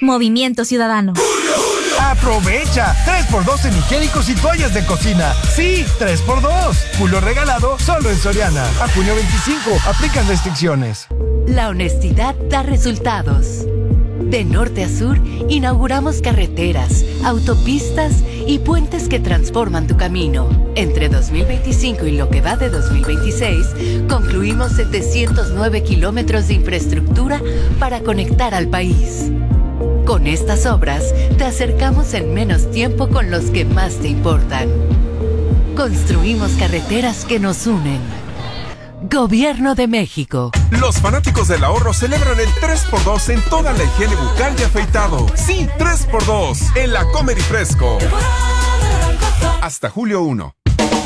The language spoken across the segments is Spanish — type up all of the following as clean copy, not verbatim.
Movimiento Ciudadano. ¡Aprovecha! 3x2 en higiénicos y toallas de cocina. ¡Sí! 3x2. Julio regalado solo en Soriana. A junio 25. Aplican restricciones. La honestidad da resultados. De norte a sur, inauguramos carreteras, autopistas y puentes que transforman tu camino. Entre 2025 y lo que va de 2026, concluimos 709 kilómetros de infraestructura para conectar al país. Con estas obras, te acercamos en menos tiempo con los que más te importan. Construimos carreteras que nos unen. Gobierno de México. Los fanáticos del ahorro celebran el 3x2 en toda la higiene bucal y afeitado. Sí, 3x2 en la Comer y Fresco. Hasta julio 1.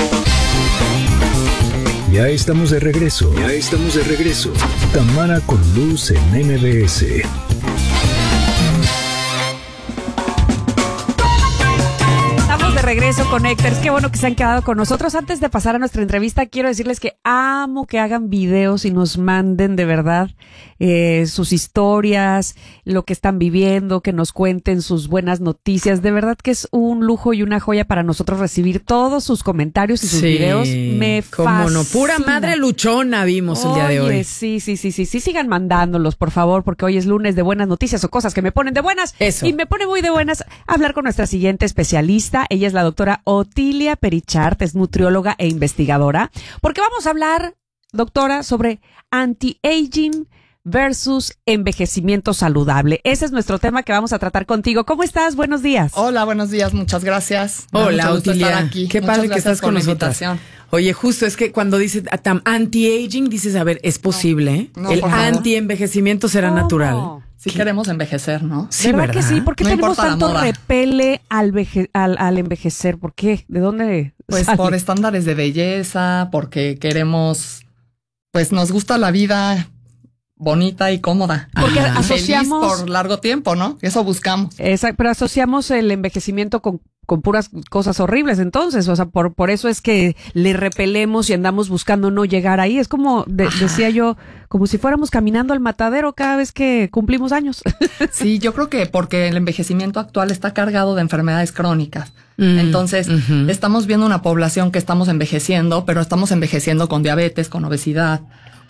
Ya estamos de regreso. Tamara con Luz en MBS. De regreso, Connectors. Qué bueno que se han quedado con nosotros. Antes de pasar a nuestra entrevista, quiero decirles que amo que hagan videos y nos manden de verdad sus historias, lo que están viviendo, que nos cuenten sus buenas noticias. De verdad que es un lujo y una joya para nosotros recibir todos sus comentarios y sus videos. Me fascina. No, pura madre luchona vimos el día de hoy. Sí, sigan mandándolos, por favor, porque hoy es lunes de buenas noticias o cosas que me ponen de buenas. Eso. Y me pone muy de buenas hablar con nuestra siguiente especialista. Ella es la doctora Otilia Perichart, es nutrióloga e investigadora, porque vamos a hablar, doctora, sobre anti-aging versus envejecimiento saludable. Ese es nuestro tema que vamos a tratar contigo. ¿Cómo estás? Buenos días. Hola, buenos días, muchas gracias. Hola, Otilia. Aquí. Qué padre que estás con nosotros. Oye, justo es que cuando dices anti-aging, dices, a ver, ¿es posible? No, el anti-envejecimiento será natural. Si queremos envejecer, ¿no? Sí, ¿verdad que sí? ¿Por qué no tenemos tanto repele al envejecer? ¿Por qué? ¿De dónde Pues sale? Por estándares de belleza, porque queremos, pues nos gusta la vida bonita y cómoda. Porque asociamos feliz por largo tiempo, ¿no? Eso buscamos. Exacto, pero asociamos el envejecimiento con puras cosas horribles, entonces, o sea, por eso es que le repelemos y andamos buscando no llegar ahí. Es como, decía yo, como si fuéramos caminando al matadero cada vez que cumplimos años. Sí, yo creo que porque el envejecimiento actual está cargado de enfermedades crónicas. Entonces, estamos viendo una población que estamos envejeciendo, pero estamos envejeciendo con diabetes, con obesidad,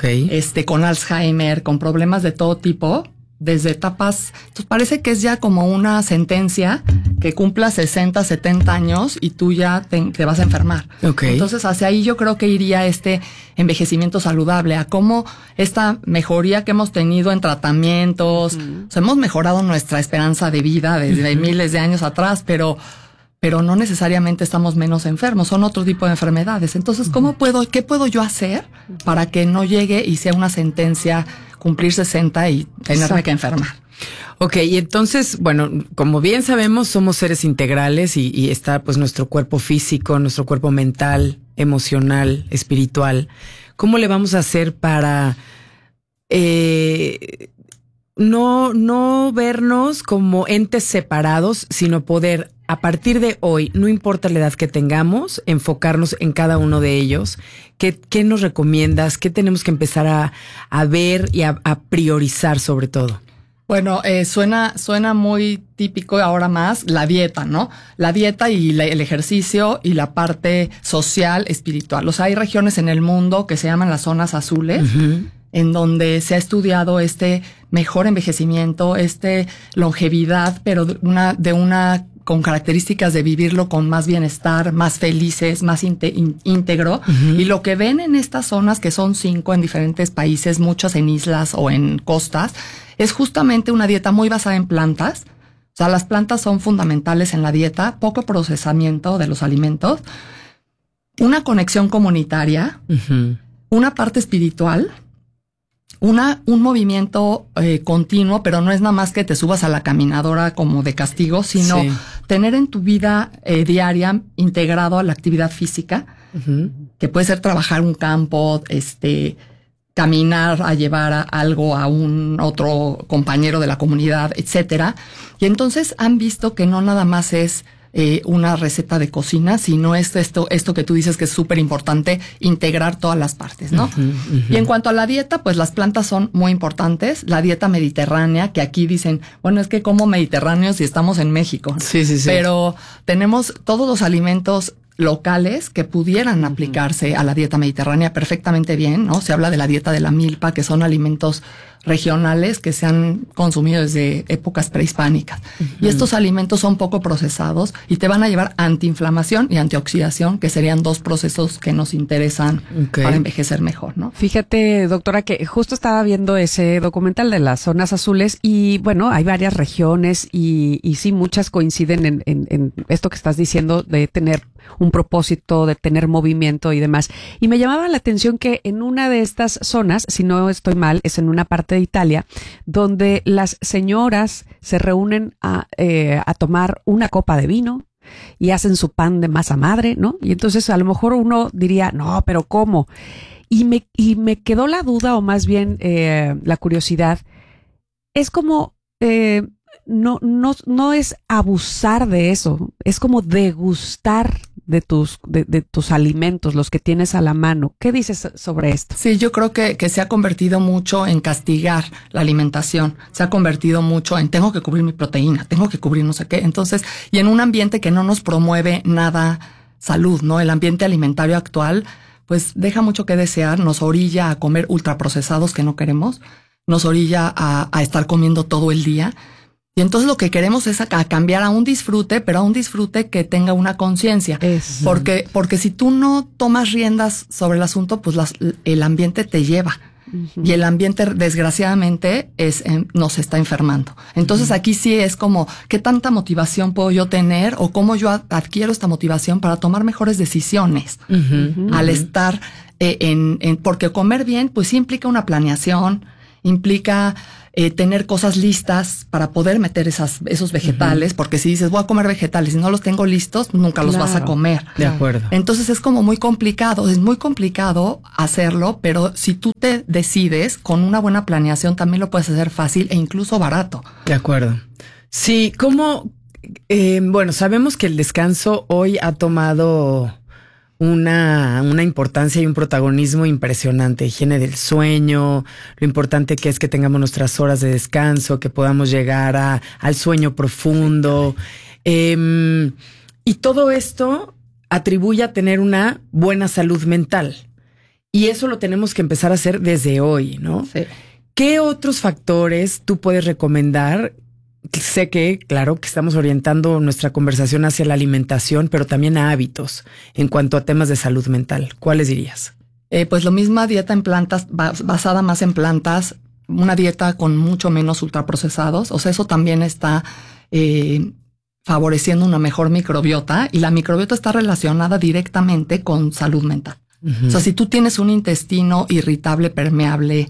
con Alzheimer, con problemas de todo tipo, desde etapas. Entonces parece que es ya como una sentencia que cumpla 60, 70 años y tú ya te vas a enfermar. Entonces hacia ahí yo creo que iría este envejecimiento saludable, a cómo esta mejoría que hemos tenido en tratamientos, o sea, hemos mejorado nuestra esperanza de vida desde miles de años atrás, pero no necesariamente estamos menos enfermos, son otro tipo de enfermedades. Entonces, ¿qué puedo yo hacer para que no llegue y sea una sentencia cumplir 60 y tenerme que enfermar? Ok, y entonces, bueno, como bien sabemos, somos seres integrales y está pues nuestro cuerpo físico, nuestro cuerpo mental, emocional, espiritual. ¿Cómo le vamos a hacer para no vernos como entes separados, sino poder, a partir de hoy, no importa la edad que tengamos, enfocarnos en cada uno de ellos? ¿Qué nos recomiendas? ¿Qué tenemos que empezar a ver y a priorizar sobre todo? Bueno, suena muy típico ahora más la dieta, ¿no? La dieta y el ejercicio y la parte social, espiritual. O sea, hay regiones en el mundo que se llaman las zonas azules, en donde se ha estudiado este mejor envejecimiento, longevidad, pero con características de vivirlo con más bienestar, más felices, más íntegro. Y lo que ven en estas zonas, que son 5 en diferentes países, muchas en islas o en costas, es justamente una dieta muy basada en plantas. O sea, las plantas son fundamentales en la dieta, poco procesamiento de los alimentos, una conexión comunitaria, una parte espiritual, un movimiento continuo, pero no es nada más que te subas a la caminadora como de castigo, sino tener en tu vida diaria integrado a la actividad física, que puede ser trabajar un campo, caminar a llevar algo a un otro compañero de la comunidad, etcétera. Y entonces han visto que no nada más es una receta de cocina, sino es esto que tú dices que es súper importante, integrar todas las partes, ¿no? Y en cuanto a la dieta, pues las plantas son muy importantes. La dieta mediterránea, que aquí dicen, bueno, es que como mediterráneos si estamos en México. Sí. Pero tenemos todos los alimentos locales que pudieran aplicarse a la dieta mediterránea perfectamente bien, ¿no? Se habla de la dieta de la milpa, que son alimentos regionales que se han consumido desde épocas prehispánicas. Y estos alimentos son poco procesados y te van a llevar antiinflamación y antioxidación, que serían 2 procesos que nos interesan para envejecer mejor, ¿no? Fíjate, doctora, que justo estaba viendo ese documental de las zonas azules y bueno, hay varias regiones y sí, muchas coinciden en esto que estás diciendo de tener un propósito, de tener movimiento y demás. Y me llamaba la atención que en una de estas zonas, si no estoy mal, es en una parte de Italia, donde las señoras se reúnen a tomar una copa de vino y hacen su pan de masa madre, ¿no? Y entonces a lo mejor uno diría, no, pero ¿cómo? Y me quedó la duda, o más bien la curiosidad. Es como no es abusar de eso, es como degustar de tus alimentos, los que tienes a la mano. ¿Qué dices sobre esto? Sí, yo creo que se ha convertido mucho en castigar la alimentación. Se ha convertido mucho en tengo que cubrir mi proteína, tengo que cubrir no sé qué. Entonces, y en un ambiente que no nos promueve nada salud, ¿no? El ambiente alimentario actual, pues deja mucho que desear, nos orilla a comer ultraprocesados que no queremos, nos orilla a estar comiendo todo el día. Y entonces lo que queremos es a cambiar a un disfrute, pero a un disfrute que tenga una conciencia. Porque si tú no tomas riendas sobre el asunto, pues el ambiente te lleva. Y el ambiente, desgraciadamente, nos está enfermando. Entonces aquí sí es como, ¿qué tanta motivación puedo yo tener? O cómo yo adquiero esta motivación para tomar mejores decisiones. Al estar porque comer bien, pues sí implica una planeación, implica tener cosas listas para poder meter esos vegetales, porque si dices voy a comer vegetales y no los tengo listos, nunca los vas a comer. De acuerdo. Entonces es como muy complicado hacerlo, pero si tú te decides con una buena planeación también lo puedes hacer fácil e incluso barato. De acuerdo. Sí, bueno, sabemos que el descanso hoy ha tomado una importancia y un protagonismo impresionante. Higiene del sueño, lo importante que es que tengamos nuestras horas de descanso, que podamos llegar al sueño profundo. Y todo esto atribuye a tener una buena salud mental. Y eso lo tenemos que empezar a hacer desde hoy, ¿no? Sí. ¿Qué otros factores tú puedes recomendar? Sé que, claro, que estamos orientando nuestra conversación hacia la alimentación, pero también a hábitos en cuanto a temas de salud mental. ¿Cuáles dirías? Pues lo misma dieta en plantas, basada más en plantas, una dieta con mucho menos ultraprocesados. O sea, eso también está favoreciendo una mejor microbiota, y la microbiota está relacionada directamente con salud mental. O sea, si tú tienes un intestino irritable, permeable,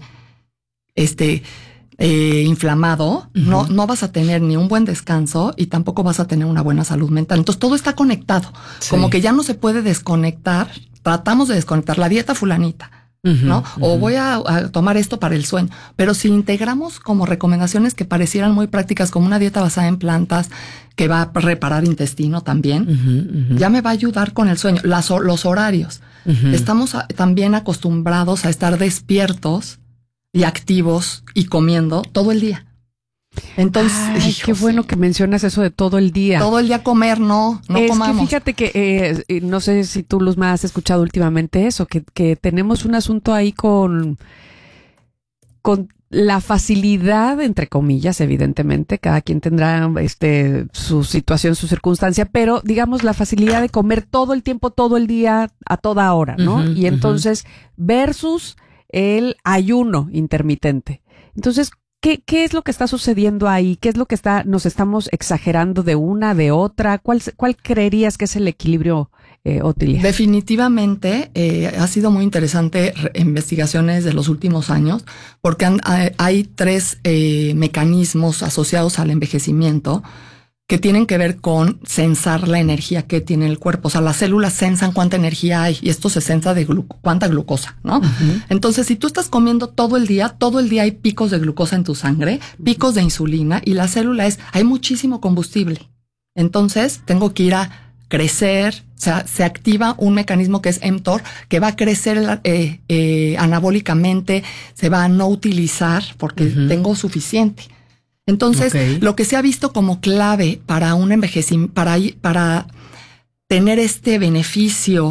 inflamado, no vas a tener ni un buen descanso y tampoco vas a tener una buena salud mental. Entonces todo está conectado. Sí. Como que ya no se puede desconectar. Tratamos de desconectar la dieta fulanita, ¿no? O voy a tomar esto para el sueño. Pero si integramos como recomendaciones que parecieran muy prácticas, como una dieta basada en plantas que va a reparar intestino también, ya me va a ayudar con el sueño. Los horarios. Estamos también acostumbrados a estar despiertos y activos y comiendo todo el día. Entonces, qué bueno que mencionas eso de todo el día. Todo el día comer, no comamos. Que fíjate que no sé si tú, Luzma, has escuchado últimamente eso, que tenemos un asunto ahí con la facilidad, entre comillas, evidentemente, cada quien tendrá su situación, su circunstancia, pero digamos la facilidad de comer todo el tiempo, todo el día, a toda hora, ¿no? Y entonces versus el ayuno intermitente. Entonces, ¿qué es lo que está sucediendo ahí? ¿Qué es lo que nos estamos exagerando de una, de otra? ¿Cuál creerías que es el equilibrio, Otilia? Definitivamente ha sido muy interesante investigaciones de los últimos años, porque hay 3 mecanismos asociados al envejecimiento que tienen que ver con censar la energía que tiene el cuerpo. O sea, las células censan cuánta energía hay, y esto se censa de cuánta glucosa, ¿no? Entonces, si tú estás comiendo todo el día hay picos de glucosa en tu sangre, picos de insulina, y la célula hay muchísimo combustible. Entonces tengo que ir a crecer, o sea, se activa un mecanismo que es mTOR, que va a crecer anabólicamente, se va a no utilizar porque tengo suficiente. Entonces, lo que se ha visto como clave para un envejecimiento, para tener este beneficio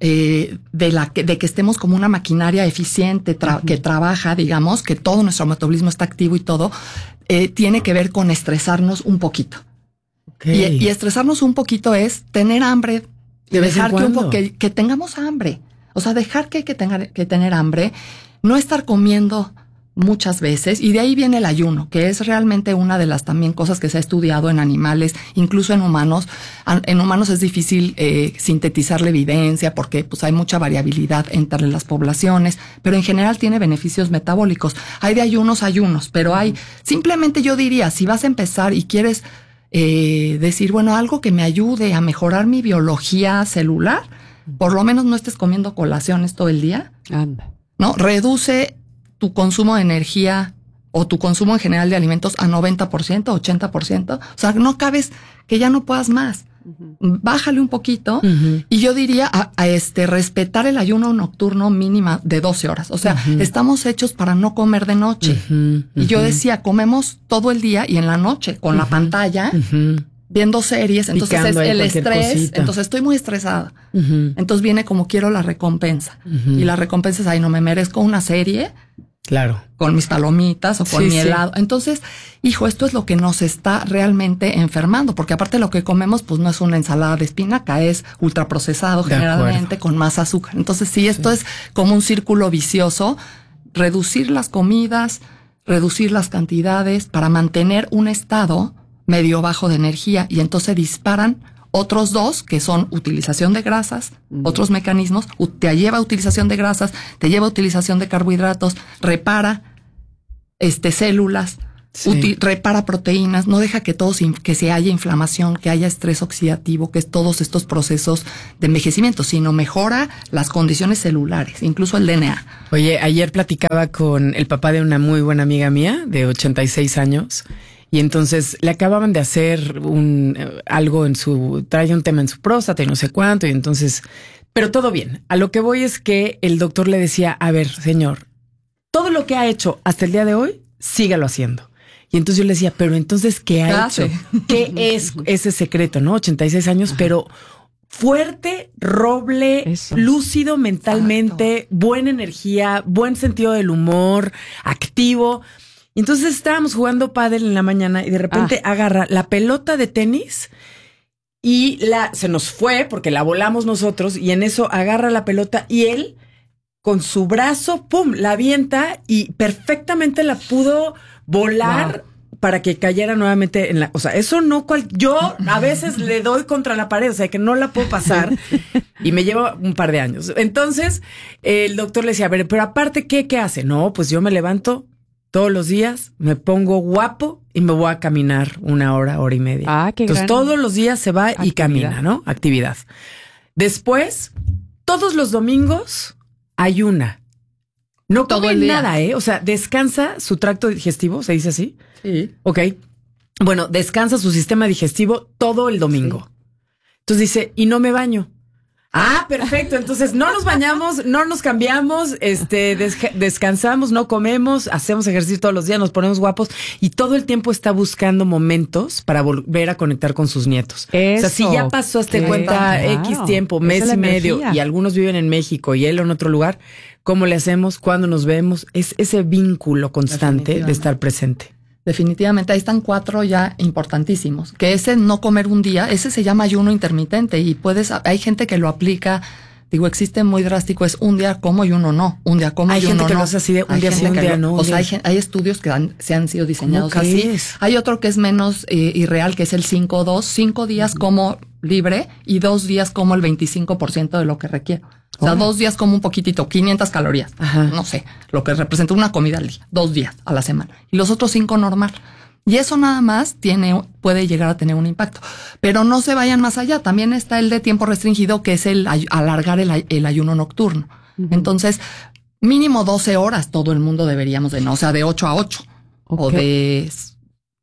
de que estemos como una maquinaria eficiente que trabaja, digamos, que todo nuestro metabolismo está activo y todo, tiene que ver con estresarnos un poquito. Y estresarnos un poquito es tener hambre, dejar que tengamos hambre. O sea, dejar que tener hambre, no estar comiendo muchas veces, y de ahí viene el ayuno, que es realmente una de las también cosas que se ha estudiado en animales, incluso en humanos. En humanos es difícil sintetizar la evidencia porque pues hay mucha variabilidad entre las poblaciones, pero en general tiene beneficios metabólicos. Hay de ayunos, pero hay, simplemente yo diría, si vas a empezar y quieres decir, bueno, algo que me ayude a mejorar mi biología celular, por lo menos no estés comiendo colaciones todo el día. Anda. ¿No? Reduce tu consumo de energía o tu consumo en general de alimentos a 90%, 80%. O sea, no cabes que ya no puedas más. Bájale un poquito. Y yo diría respetar el ayuno nocturno mínima de 12 horas. O sea, estamos hechos para no comer de noche. Y yo decía, comemos todo el día y en la noche con la pantalla viendo series. Entonces es el estrés. Cosita. Entonces estoy muy estresada. Entonces viene como quiero la recompensa. Y la recompensa es, ay, no me merezco una serie. Claro. Con mis palomitas o con mi helado. Entonces, hijo, esto es lo que nos está realmente enfermando, porque aparte lo que comemos, pues no es una ensalada de espinaca, es ultraprocesado generalmente con más azúcar. Entonces, sí, esto es como un círculo vicioso, reducir las comidas, reducir las cantidades para mantener un estado medio bajo de energía, y entonces disparan otros dos, que son utilización de grasas, otros mecanismos, te lleva a utilización de grasas, te lleva a utilización de carbohidratos, repara células, repara proteínas, no deja que se haya inflamación, que haya estrés oxidativo, que es todos estos procesos de envejecimiento, sino mejora las condiciones celulares, incluso el DNA. Oye, ayer platicaba con el papá de una muy buena amiga mía, de 86 años, y entonces le acababan de hacer algo trae un tema en su próstata y no sé cuánto, y entonces, pero todo bien. A lo que voy es que el doctor le decía, a ver, señor, todo lo que ha hecho hasta el día de hoy, sígalo haciendo. Y entonces yo le decía, pero entonces, ¿qué ha hecho? ¿Qué es ese secreto, no? 86 años, pero fuerte, roble, lúcido mentalmente, buena energía, buen sentido del humor, activo. Y entonces estábamos jugando pádel en la mañana y de repente agarra la pelota de tenis y se nos fue porque la volamos nosotros, y en eso agarra la pelota y él con su brazo, ¡pum!, la avienta y perfectamente la pudo volar para que cayera nuevamente en o sea, eso no yo a veces le doy contra la pared, o sea, que no la puedo pasar y me lleva un par de años. Entonces el doctor le decía, a ver, pero aparte, ¿qué hace? No, pues yo me levanto todos los días, me pongo guapo y me voy a caminar 1 hora, hora y media. Entonces todos los días se va y camina, ¿no? Actividad. Después, todos los domingos ayuna. No come nada, O sea, descansa su tracto digestivo, ¿se dice así? Sí. Ok. Bueno, descansa su sistema digestivo todo el domingo. Entonces dice, y no me baño. Perfecto. Entonces no nos bañamos, no nos cambiamos, descansamos, no comemos, hacemos ejercicio todos los días, nos ponemos guapos, y todo el tiempo está buscando momentos para volver a conectar con sus nietos. O sea, si ya pasó cuenta X tiempo, mes y medio, y algunos viven en México y él en otro lugar, ¿cómo le hacemos? ¿Cuándo nos vemos? Es ese vínculo constante de estar presente. Definitivamente, ahí están 4 ya importantísimos. Que ese no comer un día, ese se llama ayuno intermitente, y hay gente que lo aplica, digo, existe muy drástico, es un día como y uno no, un día como y uno no. Hay gente que lo hace así de un día sí, un día no. O sea, hay estudios que se han sido diseñados así. Hay otro que es menos irreal, que es el 5-2, 5 días como libre y 2 días como el 25% de lo que requiero. O sea, 2 días como un poquitito, 500 calorías. No sé, lo que representa una comida al día, 2 días a la semana. Y los otros 5 normal. Y eso nada más puede llegar a tener un impacto. Pero no se vayan más allá. También está el de tiempo restringido, que es el alargar el ayuno nocturno. Entonces, mínimo 12 horas todo el mundo deberíamos o sea, de 8 a 8. O de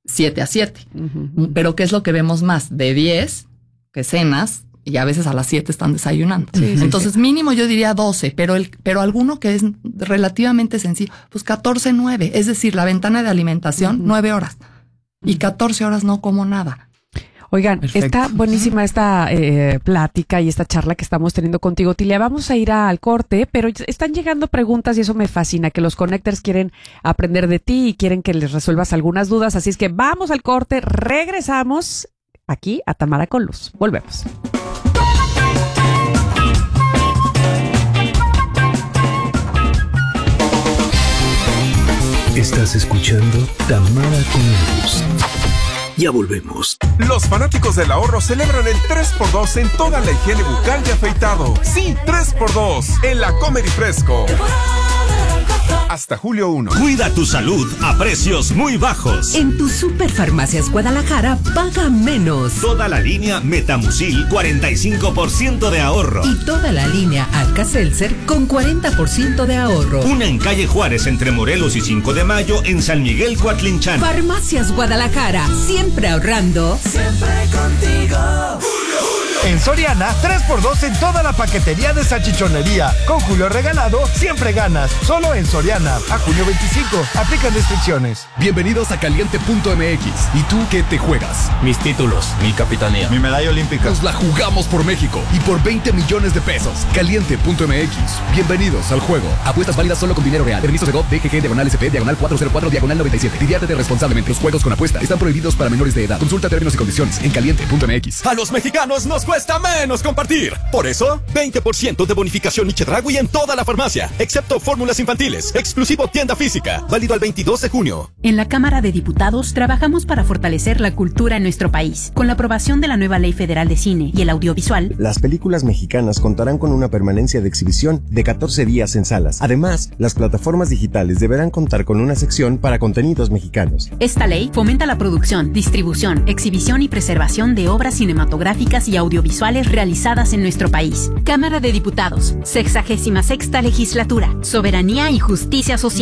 7 a 7. Pero ¿qué es lo que vemos más? De 10, que cenas, y a veces a las 7 están desayunando. Entonces, mínimo yo diría 12, pero alguno que es relativamente sencillo, pues 14, 9. Es decir, la ventana de alimentación, 9 horas. Y 14 horas no como nada. Oigan, Perfecto. está buenísima esta plática y esta charla que estamos teniendo contigo, Tilia. Vamos a ir al corte, pero están llegando preguntas y eso me fascina, que los connectors quieren aprender de ti y quieren que les resuelvas algunas dudas. Así es que vamos al corte, regresamos aquí a Tamara con Luz. Volvemos. Estás escuchando Tamara con Luz. Ya volvemos. Los fanáticos del ahorro celebran el 3x2 en toda la higiene bucal y afeitado. Sí, 3x2 en la Comer y Fresco. Hasta julio 1. Cuida tu salud a precios muy bajos. En tus Superfarmacias Guadalajara paga menos. Toda la línea Metamucil, 45% de ahorro. Y toda la línea Alka-Seltzer con 40% de ahorro. Una en calle Juárez entre Morelos y 5 de Mayo en San Miguel Coatlinchan. Farmacias Guadalajara, siempre ahorrando. Siempre contigo. En Soriana, 3x2 en toda la paquetería de salchichonería. Con Julio regalado, siempre ganas. Solo en Soriana. A junio 25. Aplican restricciones. Bienvenidos a Caliente.mx. ¿Y tú qué te juegas? Mis títulos, mi capitanía, mi medalla olímpica. Nos la jugamos por México y por 20 millones de pesos. Caliente.mx. Bienvenidos al juego. Apuestas válidas solo con dinero real. Permiso de GOV, DGG, /SP, /404, /97. Diviértete responsablemente. Los juegos con apuesta están prohibidos para menores de edad. Consulta términos y condiciones en Caliente.mx. A los mexicanos nos cuesta menos compartir. Por eso, 20% de bonificación y Chedraui en toda la farmacia, excepto fórmulas infantiles. Exclusivo tienda física. Válido al 22 de junio. En la Cámara de Diputados trabajamos para fortalecer la cultura en nuestro país. Con la aprobación de la nueva Ley Federal de Cine y el Audiovisual, las películas mexicanas contarán con una permanencia de exhibición de 14 días en salas. Además, las plataformas digitales deberán contar con una sección para contenidos mexicanos. Esta ley fomenta la producción, distribución, exhibición y preservación de obras cinematográficas y audiovisuales realizadas en nuestro país. Cámara de Diputados, 66ª Legislatura, Soberanía y Justicia Social.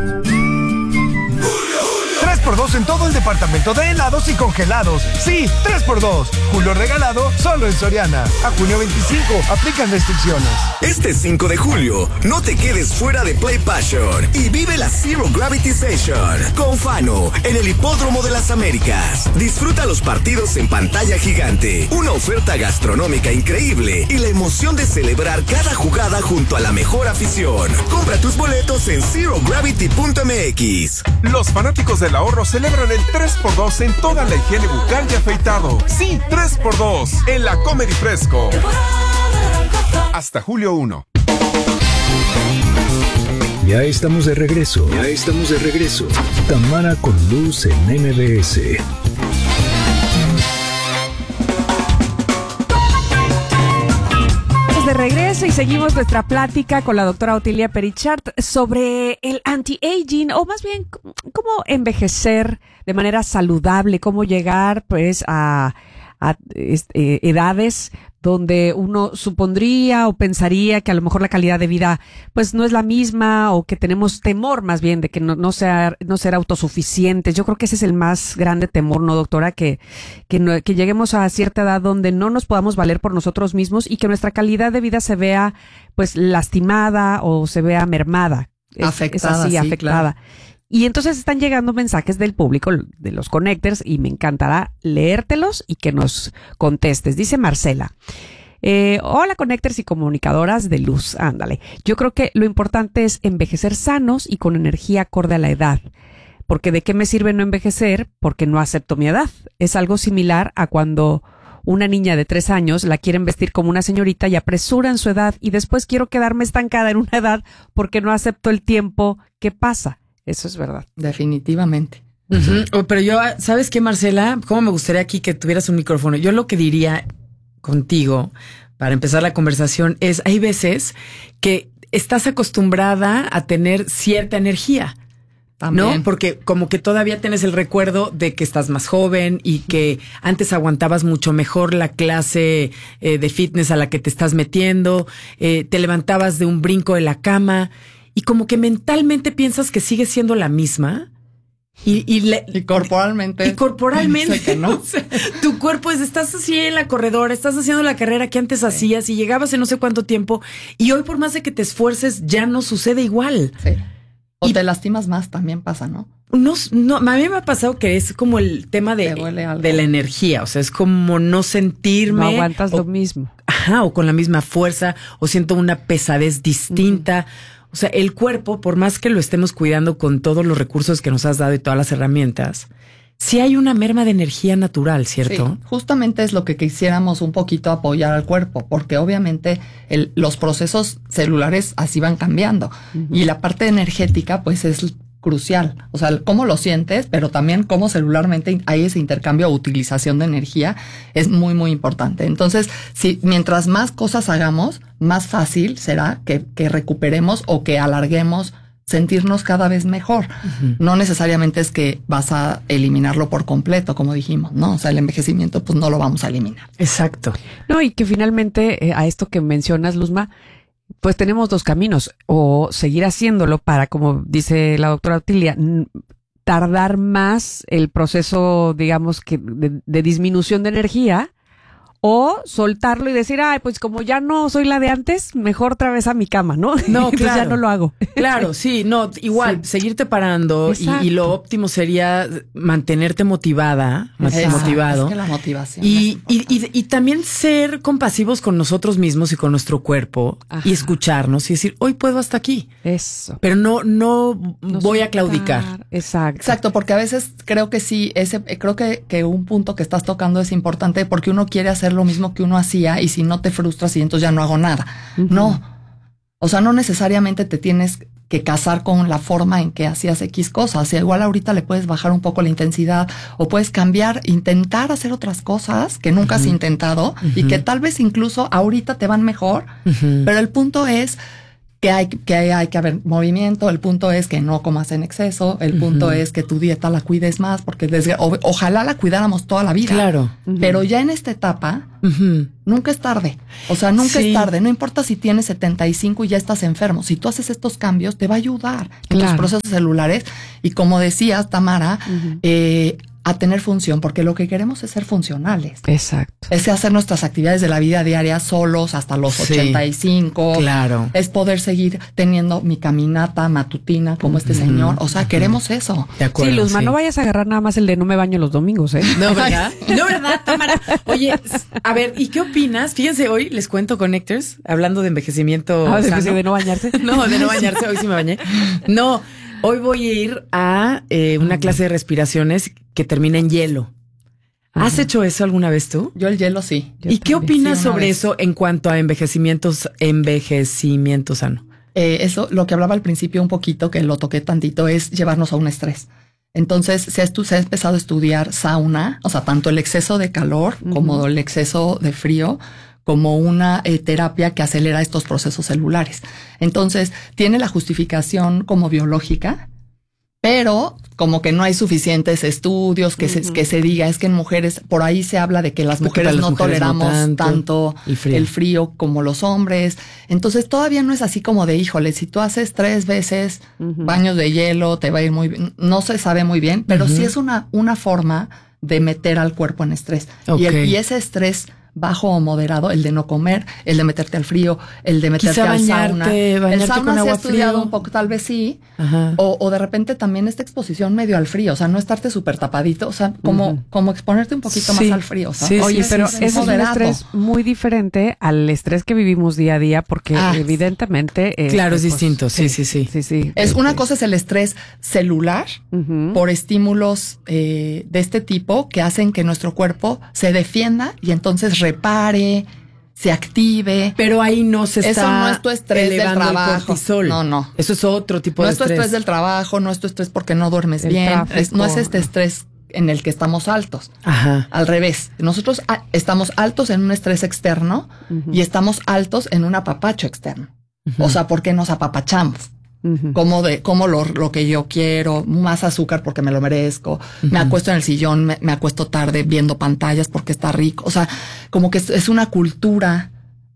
3x2 en todo el departamento de helados y congelados. Sí, 3x2. Julio regalado solo en Soriana. A junio 25. Aplican restricciones. Este 5 de julio, no te quedes fuera de Play Passion y vive la Zero Gravity Session con Fano en el Hipódromo de las Américas. Disfruta los partidos en pantalla gigante, una oferta gastronómica increíble y la emoción de celebrar cada jugada junto a la mejor afición. Compra tus boletos en zerogravity.mx. Los fanáticos del ahorro celebran el 3x2 en toda la higiene bucal y afeitado. Sí, 3x2 en la Comer y Fresco. Hasta julio 1. Ya estamos de regreso. Tamara con Luz en MBS. De regreso y seguimos nuestra plática con la doctora Otilia Perichart sobre el anti-aging, o más bien cómo envejecer de manera saludable, cómo llegar pues a edades donde uno supondría o pensaría que a lo mejor la calidad de vida pues no es la misma, o que tenemos temor más bien de que no ser autosuficientes. Yo creo que ese es el más grande temor, ¿no, doctora? Que lleguemos a cierta edad donde no nos podamos valer por nosotros mismos y que nuestra calidad de vida se vea pues lastimada o se vea mermada. Afectada, es así, sí, afectada. Claro. Y entonces están llegando mensajes del público, de los connectors, y me encantará leértelos y que nos contestes. Dice Marcela: hola connectors y comunicadoras de luz, ándale. Yo creo que lo importante es envejecer sanos y con energía acorde a la edad. Porque ¿de qué me sirve no envejecer? Porque no acepto mi edad. Es algo similar a cuando una niña de 3 años la quieren vestir como una señorita y apresuran su edad, y después quiero quedarme estancada en una edad porque no acepto el tiempo que pasa. Eso es verdad. Definitivamente. Pero yo, ¿sabes qué, Marcela? ¿Cómo me gustaría aquí que tuvieras un micrófono? Yo lo que diría contigo para empezar la conversación es, hay veces que estás acostumbrada a tener cierta energía. También. ¿No? Porque como que todavía tienes el recuerdo de que estás más joven y que antes aguantabas mucho mejor la clase de fitness a la que te estás metiendo, te levantabas de un brinco de la cama y como que mentalmente piensas que sigues siendo la misma, Y corporalmente. Y corporalmente. Sé que no. O sea, tu cuerpo estás así en la corredora, estás haciendo la carrera que antes hacías y llegabas en no sé cuánto tiempo. Y hoy, por más de que te esfuerces, ya no sucede igual. Sí. O te lastimas más, también pasa, ¿no? No, a mí me ha pasado que es como el tema de la energía. O sea, es como no sentirme. No aguantas lo mismo. Ajá, o con la misma fuerza, o siento una pesadez distinta. O sea, el cuerpo, por más que lo estemos cuidando con todos los recursos que nos has dado y todas las herramientas, sí hay una merma de energía natural, ¿cierto? Sí, justamente es lo que quisiéramos un poquito apoyar al cuerpo, porque obviamente los procesos celulares así van cambiando. Y la parte energética, pues, es crucial. O sea, cómo lo sientes, pero también cómo celularmente hay ese intercambio o utilización de energía es muy, muy importante. Entonces, si mientras más cosas hagamos, más fácil será que recuperemos o que alarguemos sentirnos cada vez mejor. No necesariamente es que vas a eliminarlo por completo, como dijimos, ¿no? O sea, el envejecimiento, pues no lo vamos a eliminar. Exacto. No, y que finalmente a esto que mencionas, Luzma, pues tenemos dos caminos, o seguir haciéndolo para, como dice la doctora Otilia, tardar más el proceso, digamos, que de disminución de energía, o soltarlo y decir, ay, pues como ya no soy la de antes, mejor otra vez a mi cama, ¿no? No, Entonces claro. ya no lo hago. Claro, sí, no, igual, Sí. seguirte parando y lo óptimo sería mantenerte motivado. Es que la motivación. Y también ser compasivos con nosotros mismos y con nuestro cuerpo. Ajá. Y escucharnos y decir, hoy puedo hasta aquí. Eso. Pero no voy a claudicar. Exacto. Exacto, porque a veces creo que sí, creo que un punto que estás tocando es importante porque uno quiere hacer lo mismo que uno hacía y si no te frustras y entonces ya no hago nada. No. O sea, no necesariamente te tienes que casar con la forma en que hacías X cosas. O sea, igual ahorita le puedes bajar un poco la intensidad o puedes cambiar, intentar hacer otras cosas que nunca has intentado y que tal vez incluso ahorita te van mejor. Pero el punto es que hay que haber movimiento, el punto es que no comas en exceso, el punto es que tu dieta la cuides más, porque ojalá la cuidáramos toda la vida. Claro. Pero ya en esta etapa, nunca es tarde. O sea, nunca es tarde. No importa si tienes 75 y ya estás enfermo. Si tú haces estos cambios, te va a ayudar en tus procesos celulares. Y como decías, Tamara, a tener función, porque lo que queremos es ser funcionales. Exacto. Es hacer nuestras actividades de la vida diaria solos hasta los 85. Claro. Es poder seguir teniendo mi caminata matutina como este señor. O sea, queremos eso. De acuerdo. Sí, Luzma, no vayas a agarrar nada más el de no me baño los domingos, ¿eh? No, ¿verdad? No, ¿verdad, Tamara? Oye, a ver, ¿y qué opinas? Fíjense, hoy les cuento Connectors, hablando de envejecimiento sano. ¿De no bañarse? No, de no bañarse, hoy sí me bañé. No, hoy voy a ir a una clase de respiraciones que termina en hielo. ¿Has hecho eso alguna vez tú? Yo el hielo sí. ¿Y qué opinas sobre eso en cuanto a envejecimiento sano? Eso, lo que hablaba al principio un poquito, que lo toqué tantito, es llevarnos a un estrés. Entonces, se ha empezado a estudiar sauna, o sea, tanto el exceso de calor como el exceso de frío, como una terapia que acelera estos procesos celulares. Entonces, tiene la justificación como biológica, pero como que no hay suficientes estudios que se diga, es que en mujeres, por ahí se habla de que las mujeres no toleramos tanto el frío como los hombres. Entonces todavía no es así como de, híjole, si tú haces 3 veces baños de hielo, te va a ir muy bien. No se sabe muy bien, pero sí es una forma de meter al cuerpo en estrés. Okay. Y ese estrés bajo o moderado, el de no comer, el de meterte al frío, el de meterte al sauna. El sauna se ha estudiado un poco, tal vez sí. O de repente también esta exposición medio al frío, o sea, no estarte súper tapadito, o sea, como exponerte un poquito más al frío. ¿Sabes? Oye, pero ese es un estrés muy diferente al estrés que vivimos día a día, porque evidentemente... claro, es distinto, sí. Es una cosa es el estrés celular por estímulos de este tipo que hacen que nuestro cuerpo se defienda y entonces repare, se active. Pero ahí no se está eso no es tu estrés del trabajo. Cortisol. No. Eso es otro tipo de estrés. No es tu estrés del trabajo, no es tu estrés porque no duermes bien. No es este estrés en el que estamos altos. Ajá. Al revés. Nosotros estamos altos en un estrés externo y estamos altos en un apapacho externo. O sea, ¿por qué nos apapachamos? Como lo que yo quiero, más azúcar porque me lo merezco, me acuesto en el sillón, me acuesto tarde viendo pantallas porque está rico. O sea, como que es una cultura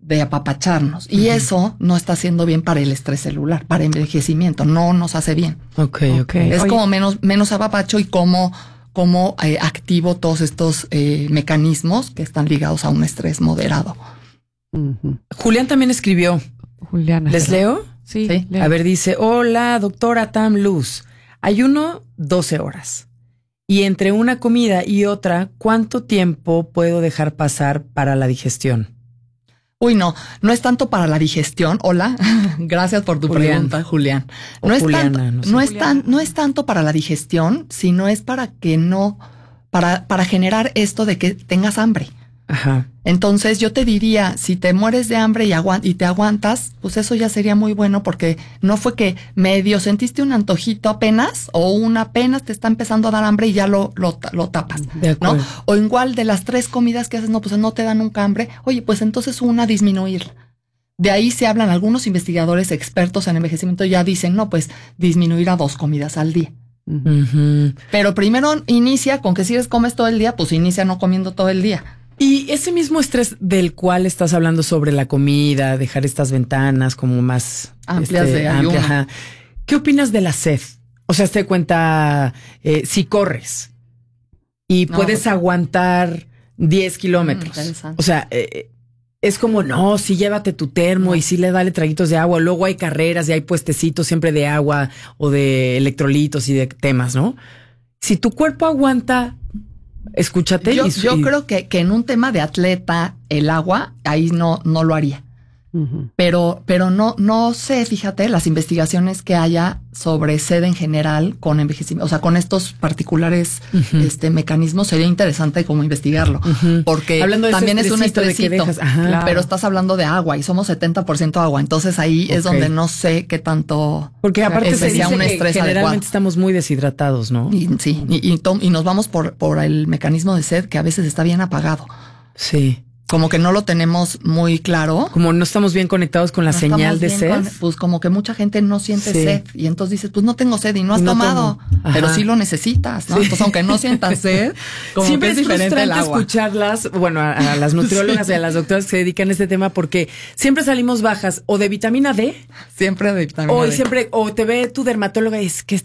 de apapacharnos. Y eso no está haciendo bien para el estrés celular, para envejecimiento. No nos hace bien. Ok. Es como menos apapacho y como activo todos estos mecanismos que están ligados a un estrés moderado. Julián también escribió. Juliana. ¿Les leo? Sí. A ver, dice, hola, doctora Tam Luz. Ayuno 12 horas. Y entre una comida y otra, ¿cuánto tiempo puedo dejar pasar para la digestión? Uy, no es tanto para la digestión. Hola, gracias por tu pregunta, Julián. No es tanto para la digestión, sino es para para generar esto de que tengas hambre. Ajá. Entonces yo te diría, si te mueres de hambre y te aguantas, pues eso ya sería muy bueno, porque no fue que medio sentiste un antojito apenas o apenas te está empezando a dar hambre y ya lo tapas, ¿no? O igual de las 3 comidas que haces, no, pues no te dan nunca hambre. Oye, pues entonces disminuir. De ahí se hablan algunos investigadores expertos en envejecimiento, ya dicen, no, pues disminuir a 2 comidas al día. Uh-huh. Pero primero inicia con que si comes todo el día, pues inicia no comiendo todo el día. Y ese mismo estrés del cual estás hablando sobre la comida, dejar estas ventanas como más amplias de ayuno. Ajá. ¿Qué opinas de la sed? O sea, te cuenta si corres y puedes aguantar 10 kilómetros. O sea, es como, sí, llévate tu termo y sí dale traguitos de agua. Luego hay carreras y hay puestecitos siempre de agua o de electrolitos y de temas, ¿no? Si tu cuerpo aguanta... Escúchate. Yo creo que en un tema de atleta, el agua, ahí no lo haría. Uh-huh. Pero no sé, fíjate, las investigaciones que haya sobre sed en general con envejecimiento, o sea, con estos particulares mecanismos, sería interesante como investigarlo. Uh-huh. Porque también es un estresito, pero estás hablando de agua y somos 70% agua, entonces ahí es donde no sé qué tanto. Porque aparte se dice un estrés que generalmente adecuado. Estamos muy deshidratados, ¿no? Y nos vamos por el mecanismo de sed que a veces está bien apagado. Sí. Como que no lo tenemos muy claro. Como no estamos bien conectados con la señal de sed. Pues como que mucha gente no siente sed. Y entonces dices, pues no tengo sed y no has tomado. Pero sí lo necesitas, ¿no? Sí. Entonces, aunque no sientas sed, como siempre que es diferente el agua. Escucharlas, bueno, a las nutriólogas y a las doctoras que se dedican a este tema, porque siempre salimos bajas o de vitamina D. Siempre de vitamina D. O te ve tu dermatóloga y es que